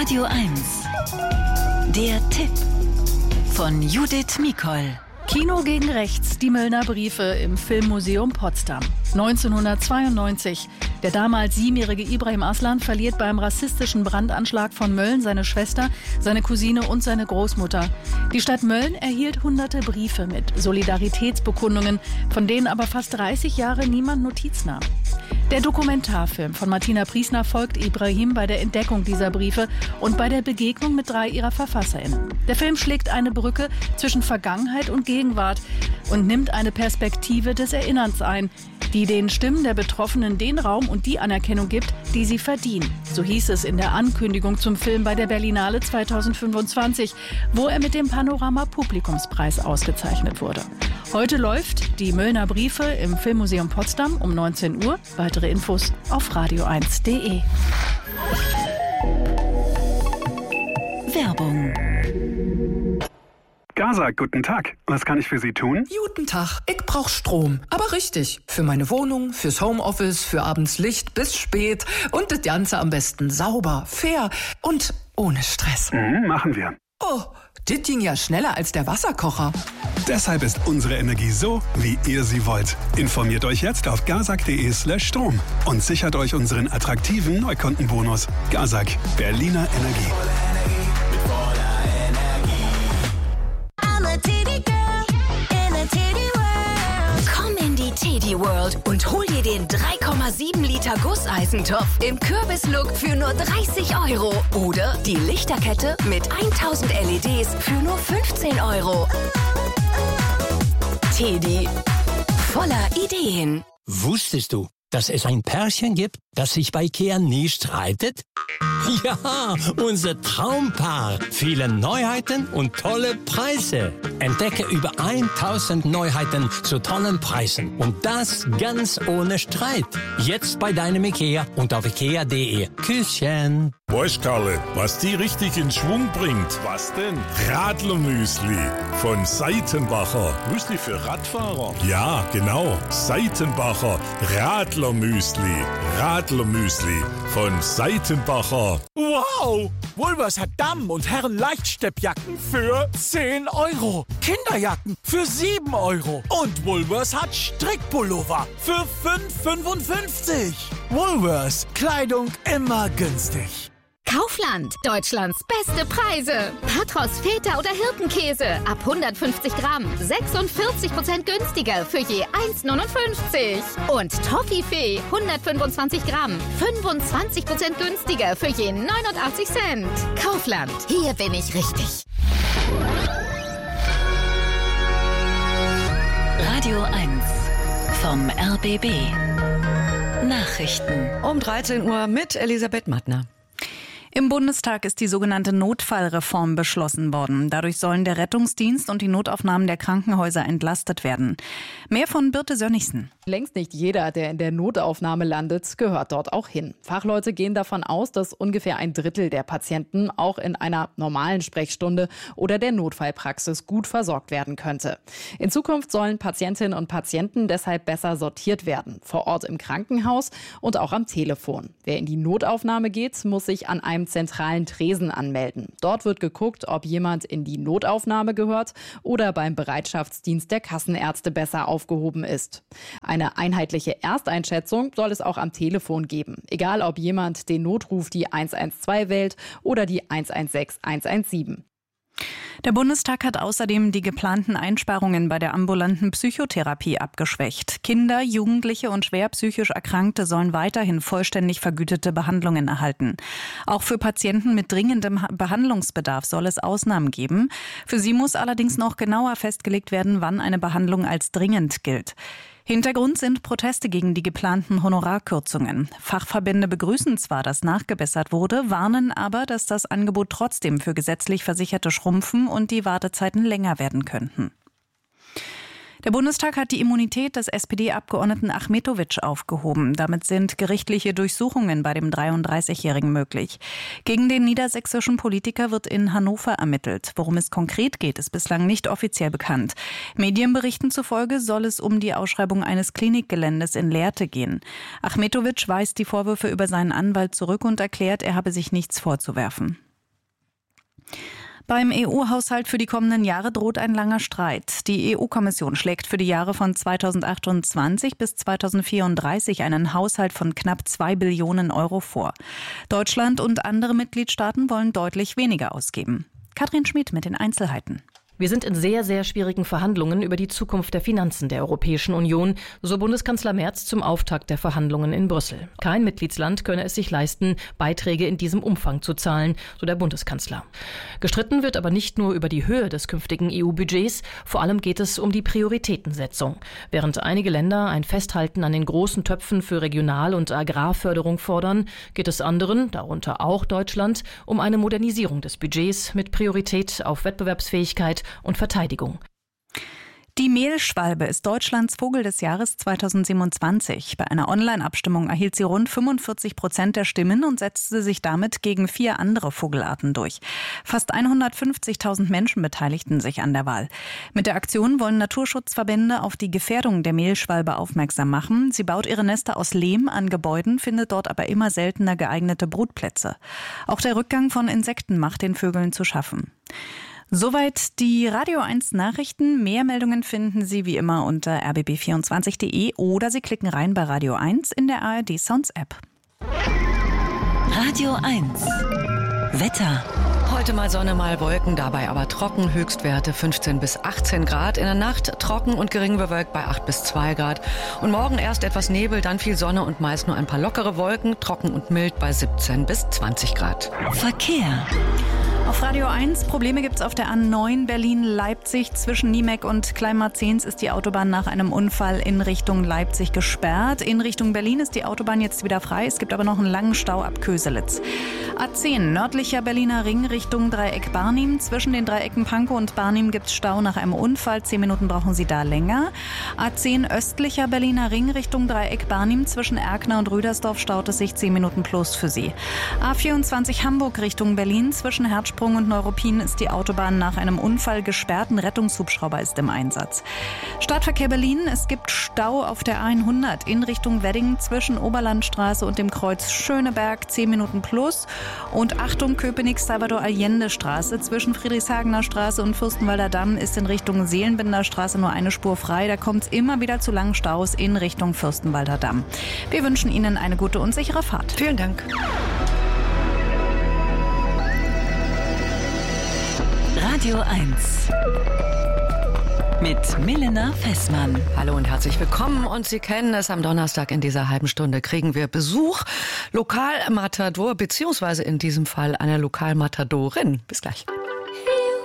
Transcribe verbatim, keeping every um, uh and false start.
Radio eins. Der Tipp von Judith Mikol. Kino gegen rechts, die Möllner Briefe im Filmmuseum Potsdam. neunzehnhundertzweiundneunzig. Der damals siebenjährige Ibrahim Aslan verliert beim rassistischen Brandanschlag von Mölln seine Schwester, seine Cousine und seine Großmutter. Die Stadt Mölln erhielt hunderte Briefe mit Solidaritätsbekundungen, von denen aber fast dreißig Jahre niemand Notiz nahm. Der Dokumentarfilm von Martina Priesner folgt Ibrahim bei der Entdeckung dieser Briefe und bei der Begegnung mit drei ihrer VerfasserInnen. Der Film schlägt eine Brücke zwischen Vergangenheit und Gegenwart und nimmt eine Perspektive des Erinnerns ein, die den Stimmen der Betroffenen den Raum und die Anerkennung gibt, die sie verdienen. So hieß es in der Ankündigung zum Film bei der Berlinale zweitausendfünfundzwanzig, wo er mit dem Panorama-Publikumspreis ausgezeichnet wurde. Heute läuft die Möllner Briefe im Filmmuseum Potsdam um neunzehn Uhr. Weitere Infos auf radio eins punkt de. Werbung. Gaza, guten Tag. Was kann ich für Sie tun? Guten Tag. Ich brauch Strom. Aber richtig. Für meine Wohnung, fürs Homeoffice, für abends Licht bis spät. Und das Ganze am besten sauber, fair und ohne Stress. Mhm, machen wir. Oh, das ging ja schneller als der Wasserkocher. Deshalb ist unsere Energie so, wie ihr sie wollt. Informiert euch jetzt auf gazak punkt de slash Strom und sichert euch unseren attraktiven Neukundenbonus. Gazak, Berliner Energie. Komm in die Teddy World und hol dir den drei Komma sieben Liter Gusseisentopf im Kürbislook für nur dreißig Euro. Oder die Lichterkette mit tausend L E Ds für nur fünfzehn Euro. Teddy, voller Ideen. Wusstest du, dass es ein Pärchen gibt, das sich bei Ikea nie streitet? Ja, unser Traumpaar. Viele Neuheiten und tolle Preise. Entdecke über tausend Neuheiten zu tollen Preisen. Und das ganz ohne Streit. Jetzt bei deinem Ikea und auf ikea punkt de. Küsschen. Weißt, Karle, was die richtig in Schwung bringt? Was denn? Radlermüsli von Seitenbacher. Müsli für Radfahrer? Ja, genau. Seitenbacher Radlermüsli. Radlermüsli von Seitenbacher. Wow! Woolworths hat Damen- und Herren-Leichtsteppjacken für zehn Euro. Kinderjacken für sieben Euro. Und Woolworths hat Strickpullover für fünf Euro fünfundfünfzig. Woolworths. Kleidung immer günstig. Kaufland, Deutschlands beste Preise. Patros, Feta oder Hirtenkäse ab hundertfünfzig Gramm, sechsundvierzig Prozent günstiger für je eins Komma neunundfünfzig. Und Toffifee, hundertfünfundzwanzig Gramm, fünfundzwanzig Prozent günstiger für je neunundachtzig Cent. Kaufland, hier bin ich richtig. Radio eins vom R B B. Nachrichten. Um dreizehn Uhr mit Elisabeth Mattner. Im Bundestag ist die sogenannte Notfallreform beschlossen worden. Dadurch sollen der Rettungsdienst und die Notaufnahmen der Krankenhäuser entlastet werden. Mehr von Birte Sönnigsen. Längst nicht jeder, der in der Notaufnahme landet, gehört dort auch hin. Fachleute gehen davon aus, dass ungefähr ein Drittel der Patienten auch in einer normalen Sprechstunde oder der Notfallpraxis gut versorgt werden könnte. In Zukunft sollen Patientinnen und Patienten deshalb besser sortiert werden. Vor Ort im Krankenhaus und auch am Telefon. Wer in die Notaufnahme geht, muss sich an einem zentralen Tresen anmelden. Dort wird geguckt, ob jemand in die Notaufnahme gehört oder beim Bereitschaftsdienst der Kassenärzte besser aufgehoben ist. Eine einheitliche Ersteinschätzung soll es auch am Telefon geben. Egal, ob jemand den Notruf die eins eins zwei wählt oder die eins eins sechs eins eins sieben. Der Bundestag hat außerdem die geplanten Einsparungen bei der ambulanten Psychotherapie abgeschwächt. Kinder, Jugendliche und schwer psychisch Erkrankte sollen weiterhin vollständig vergütete Behandlungen erhalten. Auch für Patienten mit dringendem Behandlungsbedarf soll es Ausnahmen geben. Für sie muss allerdings noch genauer festgelegt werden, wann eine Behandlung als dringend gilt. Hintergrund sind Proteste gegen die geplanten Honorarkürzungen. Fachverbände begrüßen zwar, dass nachgebessert wurde, warnen aber, dass das Angebot trotzdem für gesetzlich Versicherte schrumpfen und die Wartezeiten länger werden könnten. Der Bundestag hat die Immunität des S P D-Abgeordneten Achmetović aufgehoben. Damit sind gerichtliche Durchsuchungen bei dem dreiunddreißigjährigen möglich. Gegen den niedersächsischen Politiker wird in Hannover ermittelt. Worum es konkret geht, ist bislang nicht offiziell bekannt. Medienberichten zufolge soll es um die Ausschreibung eines Klinikgeländes in Lehrte gehen. Achmetović weist die Vorwürfe über seinen Anwalt zurück und erklärt, er habe sich nichts vorzuwerfen. Beim E U-Haushalt für die kommenden Jahre droht ein langer Streit. Die E U-Kommission schlägt für die Jahre von zweitausendachtundzwanzig bis zweitausendvierunddreißig einen Haushalt von knapp zwei Billionen Euro vor. Deutschland und andere Mitgliedstaaten wollen deutlich weniger ausgeben. Katrin Schmid mit den Einzelheiten. Wir sind in sehr, sehr schwierigen Verhandlungen über die Zukunft der Finanzen der Europäischen Union, so Bundeskanzler Merz zum Auftakt der Verhandlungen in Brüssel. Kein Mitgliedsland könne es sich leisten, Beiträge in diesem Umfang zu zahlen, so der Bundeskanzler. Gestritten wird aber nicht nur über die Höhe des künftigen E U-Budgets, vor allem geht es um die Prioritätensetzung. Während einige Länder ein Festhalten an den großen Töpfen für Regional- und Agrarförderung fordern, geht es anderen, darunter auch Deutschland, um eine Modernisierung des Budgets mit Priorität auf Wettbewerbsfähigkeit und Verteidigung. Die Mehlschwalbe ist Deutschlands Vogel des Jahres zweitausendsiebenundzwanzig. Bei einer Online-Abstimmung erhielt sie rund fünfundvierzig Prozent der Stimmen und setzte sich damit gegen vier andere Vogelarten durch. Fast hundertfünfzigtausend Menschen beteiligten sich an der Wahl. Mit der Aktion wollen Naturschutzverbände auf die Gefährdung der Mehlschwalbe aufmerksam machen. Sie baut ihre Nester aus Lehm an Gebäuden, findet dort aber immer seltener geeignete Brutplätze. Auch der Rückgang von Insekten macht den Vögeln zu schaffen. Soweit die Radio eins Nachrichten. Mehr Meldungen finden Sie wie immer unter r b b vierundzwanzig punkt d e oder Sie klicken rein bei Radio eins in der A R D Sounds App. Radio eins. Wetter. Heute mal Sonne, mal Wolken, dabei aber trocken, Höchstwerte fünfzehn bis achtzehn Grad. In der Nacht trocken und gering bewölkt bei acht bis zwei Grad. Und morgen erst etwas Nebel, dann viel Sonne und meist nur ein paar lockere Wolken, trocken und mild bei siebzehn bis zwanzig Grad. Verkehr. Auf Radio eins, Probleme gibt's auf der A neun Berlin-Leipzig. Zwischen Niemek und Kleinmarzens ist die Autobahn nach einem Unfall in Richtung Leipzig gesperrt. In Richtung Berlin ist die Autobahn jetzt wieder frei. Es gibt aber noch einen langen Stau ab Köselitz. A zehn, nördlicher Berliner Ring Richtung Dreieck Barnim. Zwischen den Dreiecken Pankow und Barnim gibt's Stau nach einem Unfall. Zehn Minuten brauchen Sie da länger. A zehn, östlicher Berliner Ring Richtung Dreieck Barnim. Zwischen Erkner und Rüdersdorf staut es sich zehn Minuten plus für Sie. A vierundzwanzig, Hamburg Richtung Berlin. Zwischen Herzsprung und Neuruppin ist die Autobahn nach einem Unfall gesperrt. Ein Rettungshubschrauber ist im Einsatz. Stadtverkehr Berlin. Es gibt Stau auf der A hundert in Richtung Wedding zwischen Oberlandstraße und dem Kreuz Schöneberg. zehn Minuten plus. Und Achtung, Köpenick-Salvador-Allende-Straße zwischen Friedrichshagener Straße und Fürstenwalder Damm ist in Richtung Seelenbinder Straße nur eine Spur frei. Da kommt es immer wieder zu langen Staus in Richtung Fürstenwalder Damm. Wir wünschen Ihnen eine gute und sichere Fahrt. Vielen Dank. Radio eins. Mit Milena Fessmann. Hallo und herzlich willkommen. Und Sie kennen es, am Donnerstag in dieser halben Stunde kriegen wir Besuch. Lokalmatador, beziehungsweise in diesem Fall eine Lokalmatadorin. Bis gleich.